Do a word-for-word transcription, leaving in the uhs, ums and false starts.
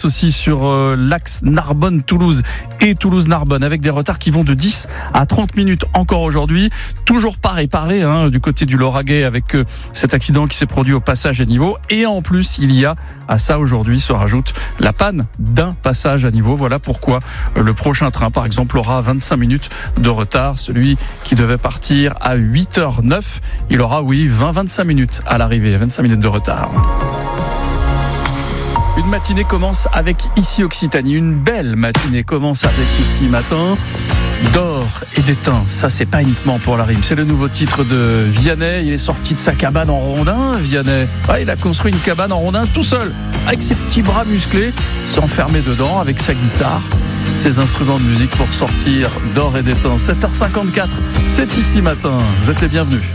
place aussi sur euh, l'axe Narbonne-Toulouse et Toulouse-Narbonne avec des retards qui vont de dix à trente minutes encore aujourd'hui. Toujours pas réparé hein, du côté du Lauragais avec euh, cet accident qui s'est produit au passage à niveau. Et en plus, il y a à ça aujourd'hui se rajoute la panne d'un passage à niveau. Voilà pourquoi euh, le prochain train, par exemple, aura vingt-cinq minutes de retard. Celui qui devait partir à huit heures neuf, il aura, oui, vingt à vingt-cinq minutes à l'arrivée, vingt-cinq minutes de retard. Une matinée commence avec Ici Occitanie. Une belle matinée commence avec Ici Matin. D'or et d'étain, ça c'est pas uniquement pour la rime. C'est le nouveau titre de Vianney. Il est sorti de sa cabane en rondin, Vianney. Ouais, il a construit une cabane en rondin tout seul, avec ses petits bras musclés, s'est enfermé dedans avec sa guitare, ses instruments de musique pour sortir d'or et d'étain. sept heures cinquante-quatre, c'est Ici Matin. Vous êtes les bienvenus.